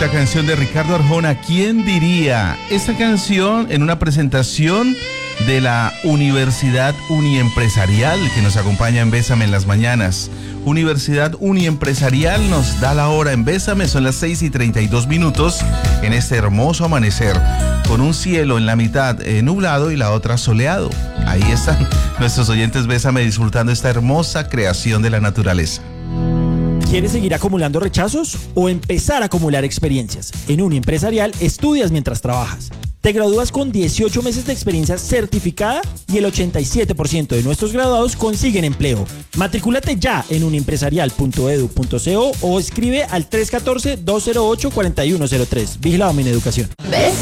bonita canción de Ricardo Arjona, ¿quién diría? Esta canción en una presentación de la Universidad Uniempresarial que nos acompaña en Bésame en las mañanas. Universidad Uniempresarial nos da la hora en Bésame, son las 6:32 en este hermoso amanecer, con un cielo en la mitad nublado y la otra soleado. Ahí están nuestros oyentes Bésame disfrutando esta hermosa creación de la naturaleza. ¿Quieres seguir acumulando rechazos o empezar a acumular experiencias? En Uniempresarial estudias mientras trabajas. Te gradúas con 18 meses de experiencia certificada y el 87% de nuestros graduados consiguen empleo. Matricúlate ya en uniempresarial.edu.co o escribe al 314-208-4103. Vigilado Mineducación. ¿Ves?